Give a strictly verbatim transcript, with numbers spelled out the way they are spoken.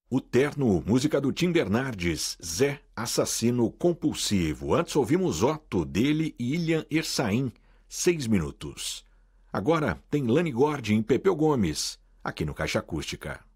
O Terno, música do Tim Bernardes, Zé, Assassino Compulsivo. Antes ouvimos Otto, dele e Ilhan Ersaim, seis minutos. Agora tem Lani Gordon e Pepeu Gomes, aqui no Caixa Acústica.